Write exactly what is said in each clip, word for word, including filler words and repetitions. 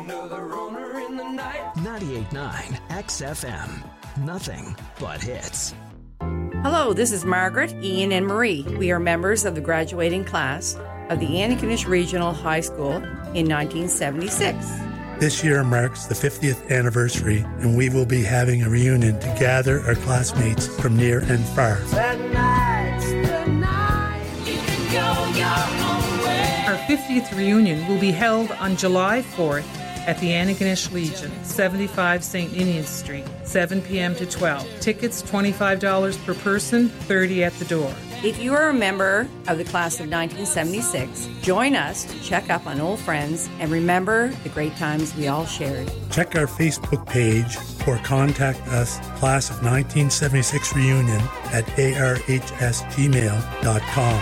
Another runner in the night. ninety-eight point nine X F M. Nothing but hits. Hello, this is Margaret, Ian, and Marie. We are members of the graduating class of the Antigonish Regional High School in nineteen seventy-six. This year marks the fiftieth anniversary, and we will be having a reunion to gather our classmates from near and far. Tonight's the night. You can go your own way. Our fiftieth reunion will be held on July fourth at the Antigonish Legion, seventy-five Saint Ninian Street, seven p.m. to twelve. Tickets twenty-five dollars per person, thirty dollars at the door. If you are a member of the class of nineteen seventy-six, join us to check up on old friends and remember the great times we all shared. Check our Facebook page or contact us, Class of nineteen seventy-six Reunion at a r h s gmail dot com.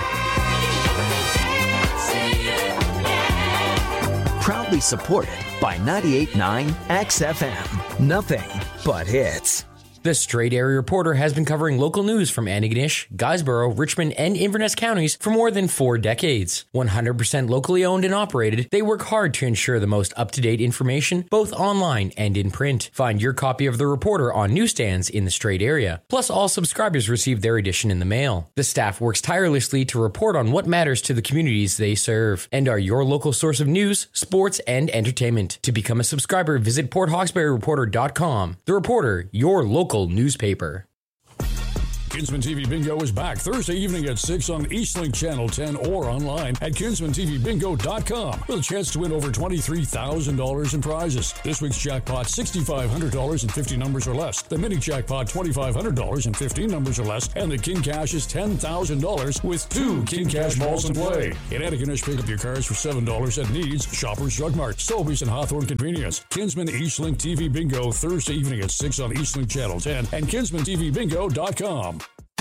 Proudly supported by ninety-eight point nine X F M. Nothing but hits. The Straight Area Reporter has been covering local news from Antigonish, Guysborough, Richmond, and Inverness counties for more than four decades. one hundred percent locally owned and operated, they work hard to ensure the most up-to-date information, both online and in print. Find your copy of The Reporter on newsstands in the Straight Area. Plus, all subscribers receive their edition in the mail. The staff works tirelessly to report on what matters to the communities they serve, and are your local source of news, sports, and entertainment. To become a subscriber, visit port hawkesbury reporter dot com. The Reporter, your local newspaper. Kinsman T V Bingo is back Thursday evening at six on Eastlink Channel ten or online at kinsman t v bingo dot com with a chance to win over twenty-three thousand dollars in prizes. This week's jackpot, six thousand five hundred dollars and fifty numbers or less. The mini jackpot, two thousand five hundred dollars and fifteen numbers or less. And the King Cash is ten thousand dollars with two King Cash balls in play. In Antigonish, pick up your cards for seven dollars at Needs, Shoppers Drug Mart, Sobeys, and Hawthorne Convenience. Kinsman Eastlink T V Bingo Thursday evening at six on Eastlink Channel ten and kinsman t v bingo dot com.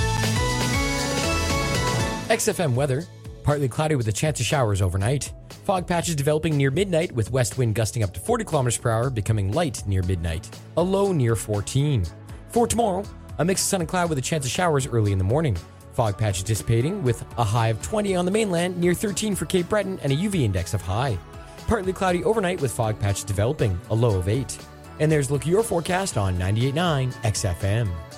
X F M weather. Partly cloudy with a chance of showers overnight. Fog patches developing near midnight with west wind gusting up to forty kilometers per hour, becoming light near midnight. A low near fourteen. For tomorrow, a mix of sun and cloud with a chance of showers early in the morning. Fog patches dissipating with a high of twenty on the mainland, near thirteen for Cape Breton, and a U V index of high. Partly cloudy overnight with fog patches developing, a low of eight. And there's a look at your forecast on ninety-eight point nine X F M.